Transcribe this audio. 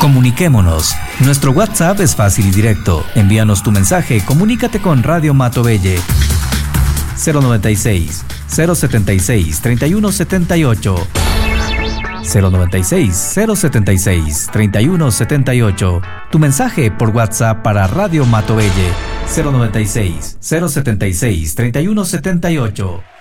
Comuniquémonos. Nuestro WhatsApp es fácil y directo. Envíanos tu mensaje, comunícate con Radio Matobelle. 096 076 3178. 096 076 3178. Tu mensaje por WhatsApp para Radio Matobelle. 096 076 3178.